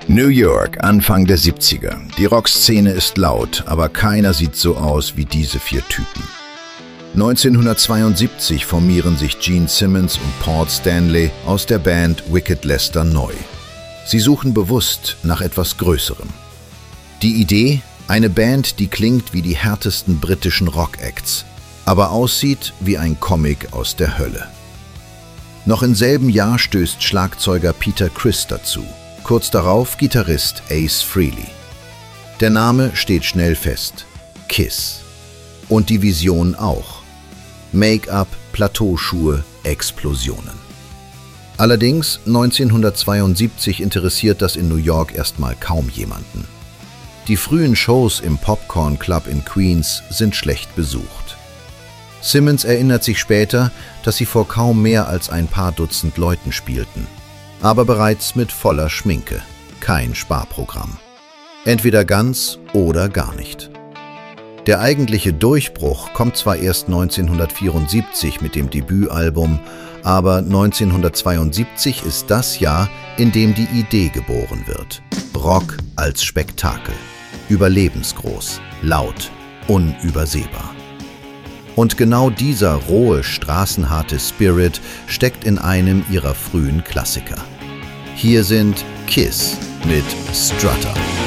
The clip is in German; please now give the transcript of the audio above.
New York, Anfang der 70er. Die Rockszene ist laut, aber keiner sieht so aus wie diese 4 Typen. 1972 formieren sich Gene Simmons und Paul Stanley aus der Band Wicked Lester neu. Sie suchen bewusst nach etwas Größerem. Die Idee? Eine Band, die klingt wie die härtesten britischen Rock-Acts, aber aussieht wie ein Comic aus der Hölle. Noch im selben Jahr stößt Schlagzeuger Peter Criss dazu. Kurz darauf Gitarrist Ace Frehley. Der Name steht schnell fest: KISS. Und die Vision auch. Make-up, Plateauschuhe, Explosionen. Allerdings 1972 interessiert das in New York erstmal kaum jemanden. Die frühen Shows im Popcorn Club in Queens sind schlecht besucht. Simmons erinnert sich später, dass sie vor kaum mehr als ein paar Dutzend Leuten spielten. Aber bereits mit voller Schminke. Kein Sparprogramm. Entweder ganz oder gar nicht. Der eigentliche Durchbruch kommt zwar erst 1974 mit dem Debütalbum, aber 1972 ist das Jahr, in dem die Idee geboren wird. Rock als Spektakel. Überlebensgroß, laut, unübersehbar. Und genau dieser rohe, straßenharte Spirit steckt in einem ihrer frühen Klassiker. Hier sind KISS mit Strutter.